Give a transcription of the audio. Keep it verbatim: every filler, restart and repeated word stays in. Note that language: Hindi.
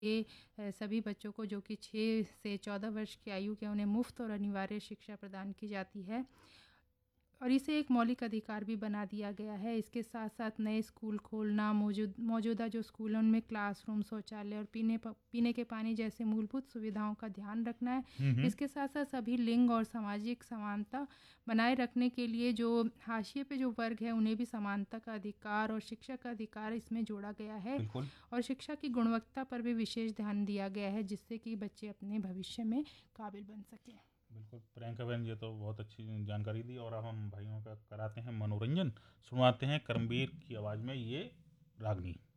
ये अ, सभी बच्चों को जो कि छह से चौदह वर्ष की आयु के उन्हें मुफ्त और अनिवार्य शिक्षा प्रदान की जाती है और इसे एक मौलिक अधिकार भी बना दिया गया है। इसके साथ साथ नए स्कूल खोलना, मौजूद मौजूदा जो स्कूल हैं उनमें क्लासरूम, शौचालय और पीने प पीने के पानी जैसे मूलभूत सुविधाओं का ध्यान रखना है। हुँ, हुँ। इसके साथ-साथ सभी लिंग और सामाजिक समानता बनाए रखने के लिए जो हाशिए पे जो वर्ग है उन्हें भी समानता का अधिकार और शिक्षा का अधिकार इसमें जोड़ा गया है बिल्कुल। और शिक्षा की गुणवत्ता पर भी विशेष ध्यान दिया गया है जिससे कि बच्चे अपने भविष्य में काबिल बन सकें। बिल्कुल, प्रियंका बहन ये तो बहुत अच्छी जानकारी दी और अब हम भाइयों का कराते हैं मनोरंजन, सुनवाते हैं करमवीर की आवाज़ में ये रागनी।